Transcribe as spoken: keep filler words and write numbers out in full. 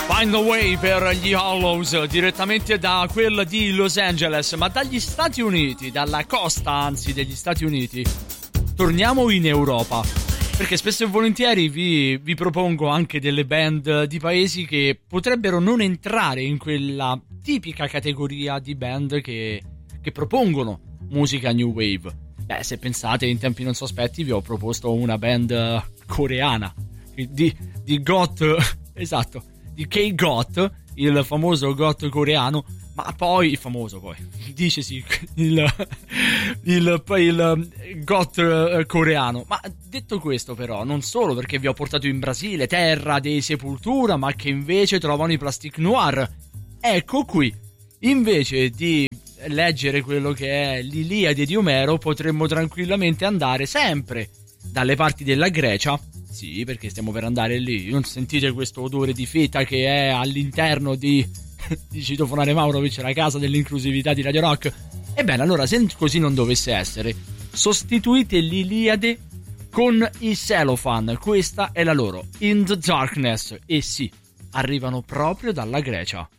Find a Way per gli Hollows, direttamente da quella di Los Angeles, ma dagli Stati Uniti, dalla costa anzi degli Stati Uniti, torniamo in Europa, perché spesso e volentieri vi, vi propongo anche delle band di paesi che potrebbero non entrare in quella tipica categoria di band che, che propongono musica new wave. Beh, se pensate, in tempi non sospetti vi ho proposto una band coreana di, di goth, esatto, di K-goth, il famoso goth coreano, ma poi, il famoso poi, dicesi, il, il, il goth coreano. Ma detto questo però, non solo perché vi ho portato in Brasile, terra dei Sepultura, ma che invece trovano i Plastic Noir. Ecco qui, invece di leggere quello che è l'Iliade di Omero, potremmo tranquillamente andare sempre dalle parti della Grecia. Sì, perché stiamo per andare lì. Non sentite questo odore di feta che è all'interno di, di Citofonare Maurovic, la casa dell'inclusività di Radio Rock? Ebbene, allora, se così non dovesse essere, sostituite l'Iliade con i Cellophane. Questa è la loro In the Darkness. E sì, arrivano proprio dalla Grecia.